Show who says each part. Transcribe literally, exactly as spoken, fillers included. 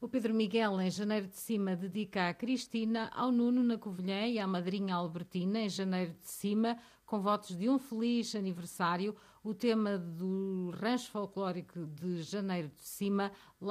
Speaker 1: O Pedro Miguel, em Janeiro de Cima, dedica a Cristina, ao Nuno, na Covilhã, e à madrinha Albertina, em Janeiro de Cima, com votos de um feliz aniversário. O tema do rancho folclórico de Janeiro de Cima